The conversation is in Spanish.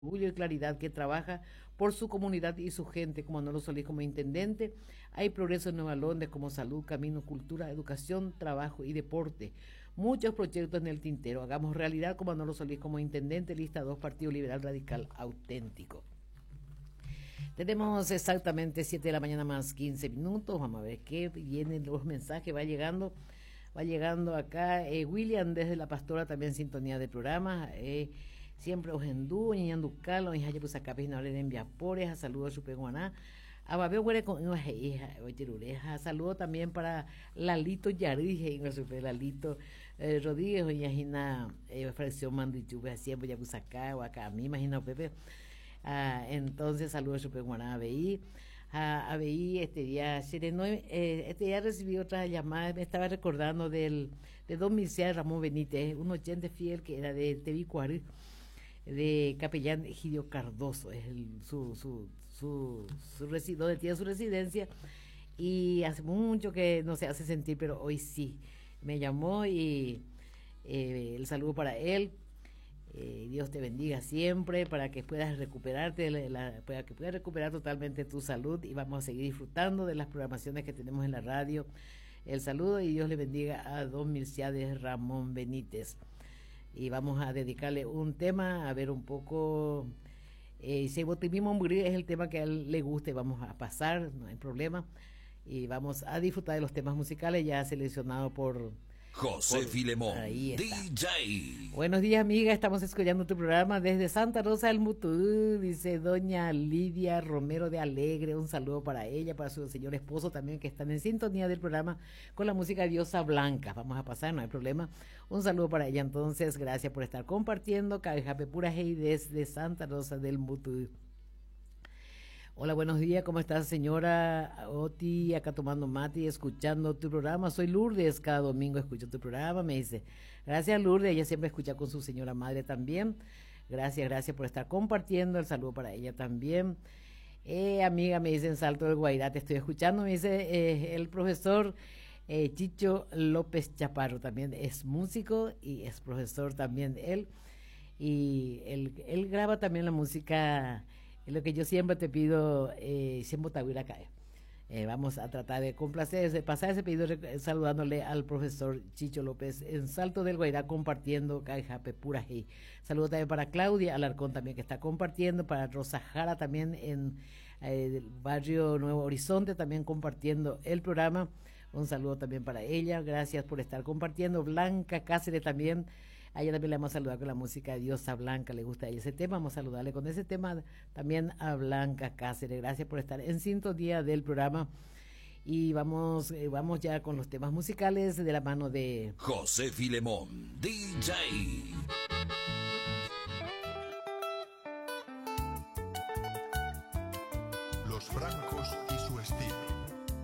orgullo y claridad que trabaja por su comunidad y su gente, como Manolo Solís como intendente. Hay progreso en Nueva Londres como salud, camino, cultura, educación, trabajo y deporte. Muchos proyectos en el tintero. Hagamos realidad como Manolo Solís como intendente, lista 2, Partido Liberal Radical Auténtico. Tenemos exactamente 7 de la mañana más 15 minutos. Vamos a ver qué vienen los mensajes, va llegando acá William desde La Pastora, también sintonía de programa. Siempre Ojendú, Ñanducal, Oña Yapusacapis, no le den Viapores, saludos a Chupeguaná. Ababeo huele con hija, oye, saludo también para Lalito Yarige, Lalito Rodríguez, Oña Fracción Mandichupe, siempre Yapusacá, o acá, a mí imagino Pepe. Entonces, saludos a Chupeguaná, ABI, este día recibí otra llamada, me estaba recordando de don Mircea Ramón Benítez, un oyente fiel que era de Tebicuarí, de Capellán Egidio Cardoso, es donde tiene su residencia, y hace mucho que no se hace sentir, pero hoy sí, me llamó y el saludo para él. Dios te bendiga siempre para que puedas recuperarte, para que puedas recuperar totalmente tu salud, y vamos a seguir disfrutando de las programaciones que tenemos en la radio. El saludo y Dios le bendiga a don Mirciades Ramón Benítez. Y vamos a dedicarle un tema, a ver un poco, si Botimimo Morir es el tema que a él le guste, vamos a pasar, no hay problema, y vamos a disfrutar de los temas musicales ya seleccionados por José Filemón, DJ. Buenos días, amiga. Estamos escuchando tu programa desde Santa Rosa del Mutú, dice doña Lidia Romero de Alegre. Un saludo para ella, para su señor esposo también, que están en sintonía del programa con la música Diosa Blanca. Vamos a pasar, no hay problema. Un saludo para ella. Entonces, gracias por estar compartiendo. Cabejape Pura Hey desde Santa Rosa del Mutú. Hola, buenos días, ¿cómo estás, señora Oti? Acá tomando mate y escuchando tu programa. Soy Lourdes, cada domingo escucho tu programa, me dice. Gracias, Lourdes, ella siempre escucha con su señora madre también. Gracias por estar compartiendo, el saludo para ella también. Amiga, me dice en Salto del Guairá, te estoy escuchando, me dice el profesor Chicho López Chaparro, también es músico y es profesor también él. Y él graba también la música. Es lo que yo siempre te pido, siempre te voy a caer. Vamos a tratar de complacer, de pasar ese pedido saludándole al profesor Chicho López en Salto del Guairá, compartiendo Caijape Pura Hey. Saludo también para Claudia Alarcón también, que está compartiendo, para Rosa Jara también en el barrio Nuevo Horizonte, también compartiendo el programa. Un saludo también para ella, gracias por estar compartiendo. Blanca Cáceres también, a ella también le vamos a saludar con la música de Diosa Blanca, le gusta a ella ese tema, vamos a saludarle con ese tema también a Blanca Cáceres. Gracias por estar en sintonía del programa, y vamos ya con los temas musicales de la mano de José Filemón, DJ. Los Francos y su estilo.